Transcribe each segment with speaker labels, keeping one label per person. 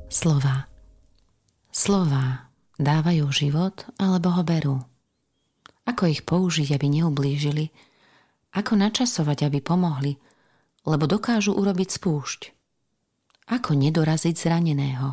Speaker 1: Slová. Slová dávajú život alebo ho berú. Ako ich použiť, aby neublížili? Ako načasovať, aby pomohli? Lebo dokážu urobiť spúšť. Ako nedoraziť zraneného?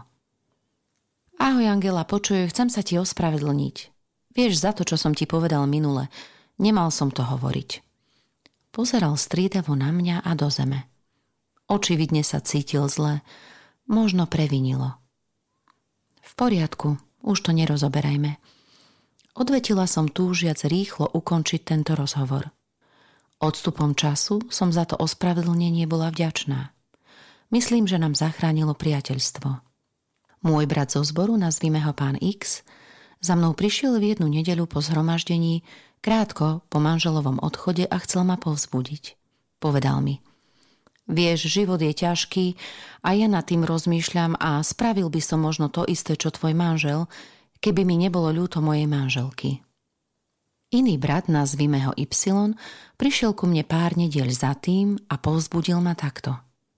Speaker 1: Ahoj Angela, počuj, chcem sa ti ospravedlniť. Vieš, za to, čo som ti povedal minule, nemal som to hovoriť. Pozeral striedavo na mňa a do zeme. Očividne sa cítil zle, možno previnilo. V poriadku, už to nerozoberajme. Odvetila som túžiac rýchlo ukončiť tento rozhovor. Odstupom času som za to ospravedlnenie bola vďačná. Myslím, že nám zachránilo priateľstvo. Môj brat zo zboru, nazvime ho pán X, za mnou prišiel v jednu nedeľu po zhromaždení, krátko po manželovom odchode a chcel ma povzbudiť. Povedal mi: Vieš, život je ťažký a ja nad tým rozmýšľam a spravil by som možno to isté, čo tvoj manžel, keby mi nebolo ľúto mojej manželky. Iný brat, nazvime ho Y, prišiel ku mne pár nediel za tým a povzbudil ma takto.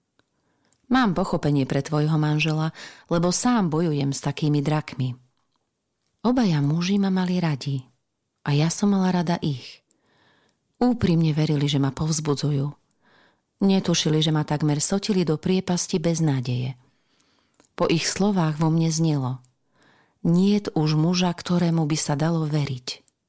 Speaker 1: Mám pochopenie pre tvojho manžela, lebo sám bojujem s takými drakmi. Obaja muži ma mali radi a ja som mala rada ich. Úprimne verili, že ma povzbudzujú. Netušili, že ma takmer sotili do priepasti bez nádeje. Po ich slovách vo mne znelo: niet už muža, ktorému by sa dalo veriť.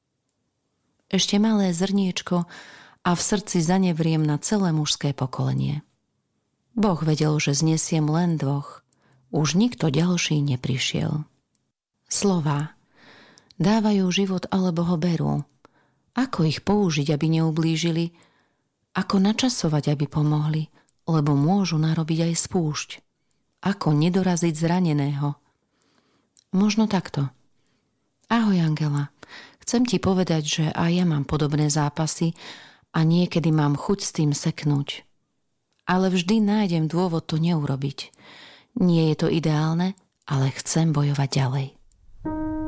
Speaker 1: Ešte malé zrniečko a v srdci zanevriem na celé mužské pokolenie. Boh vedel, že znesiem len dvoch. Už nikto ďalší neprišiel. Slová dávajú život alebo ho berú. Ako ich použiť, aby neublížili? Ako načasovať, aby pomohli, lebo môžu narobiť aj spúšť? Ako nedoraziť zraneného? Možno takto. Ahoj Angela, chcem ti povedať, že aj ja mám podobné zápasy a niekedy mám chuť s tým seknúť. Ale vždy nájdem dôvod to neurobiť. Nie je to ideálne, ale chcem bojovať ďalej.